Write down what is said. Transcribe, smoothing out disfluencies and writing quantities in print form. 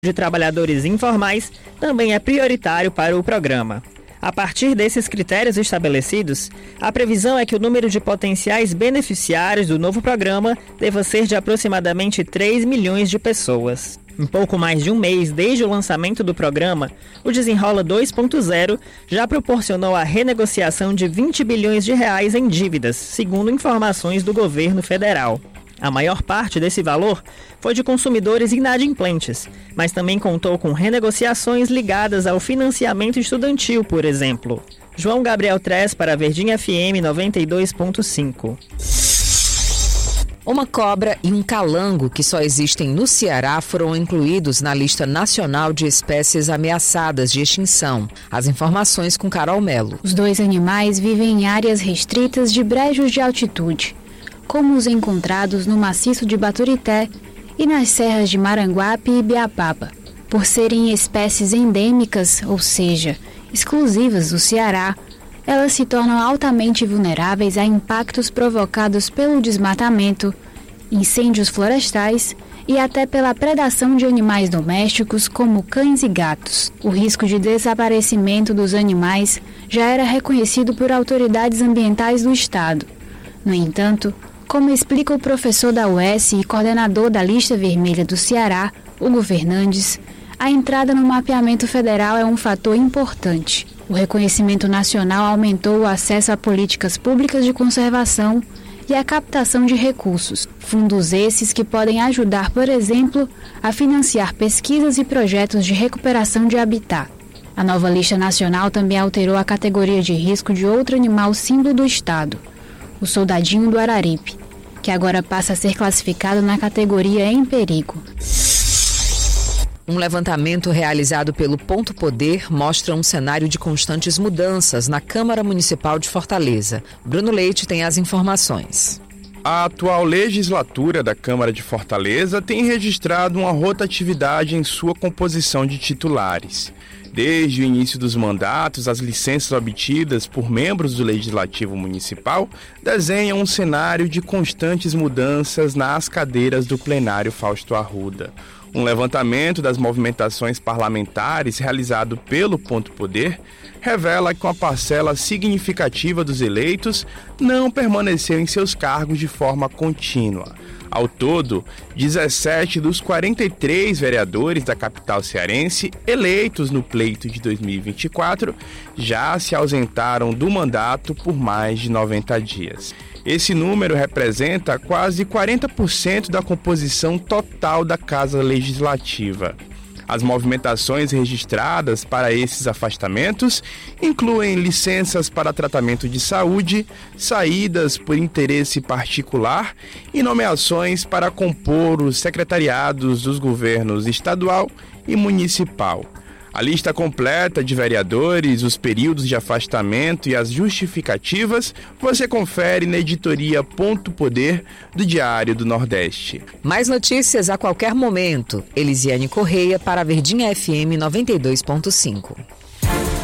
de trabalhadores informais também é prioritário para o programa. A partir desses critérios estabelecidos, a previsão é que o número de potenciais beneficiários do novo programa deva ser de aproximadamente 3 milhões de pessoas. Em pouco mais de um mês desde o lançamento do programa, o Desenrola 2.0 já proporcionou a renegociação de 20 bilhões de reais em dívidas, segundo informações do governo federal. A maior parte desse valor foi de consumidores inadimplentes, mas também contou com renegociações ligadas ao financiamento estudantil, por exemplo. João Gabriel Tres para a Verdinha FM 92.5. Uma cobra e um calango que só existem no Ceará foram incluídos na lista nacional de espécies ameaçadas de extinção. As informações com Carol Melo. Os dois animais vivem em áreas restritas de brejos de altitude, como os encontrados no maciço de Baturité e nas serras de Maranguape e Ibiapaba. Por serem espécies endêmicas, ou seja, exclusivas do Ceará, elas se tornam altamente vulneráveis a impactos provocados pelo desmatamento, incêndios florestais e até pela predação de animais domésticos como cães e gatos. O risco de desaparecimento dos animais já era reconhecido por autoridades ambientais do estado. No entanto, como explica o professor da UES e coordenador da Lista Vermelha do Ceará, Hugo Fernandes, a entrada no mapeamento federal é um fator importante. O reconhecimento nacional aumentou o acesso a políticas públicas de conservação e a captação de recursos, fundos esses que podem ajudar, por exemplo, a financiar pesquisas e projetos de recuperação de habitat. A nova lista nacional também alterou a categoria de risco de outro animal símbolo do estado, o soldadinho do Araripe, que agora passa a ser classificado na categoria em perigo. Um levantamento realizado pelo Ponto Poder mostra um cenário de constantes mudanças na Câmara Municipal de Fortaleza. Bruno Leite tem as informações. A atual legislatura da Câmara de Fortaleza tem registrado uma rotatividade em sua composição de titulares. Desde o início dos mandatos, as licenças obtidas por membros do Legislativo Municipal desenham um cenário de constantes mudanças nas cadeiras do plenário Fausto Arruda. Um levantamento das movimentações parlamentares realizado pelo Ponto Poder revela que uma parcela significativa dos eleitos não permaneceu em seus cargos de forma contínua. Ao todo, 17 dos 43 vereadores da capital cearense eleitos no pleito de 2024 já se ausentaram do mandato por mais de 90 dias. Esse número representa quase 40% da composição total da Casa Legislativa. As movimentações registradas para esses afastamentos incluem licenças para tratamento de saúde, saídas por interesse particular e nomeações para compor os secretariados dos governos estadual e municipal. A lista completa de vereadores, os períodos de afastamento e as justificativas você confere na editoria Ponto Poder do Diário do Nordeste. Mais notícias a qualquer momento. Elisiane Correia para a Verdinha FM 92.5.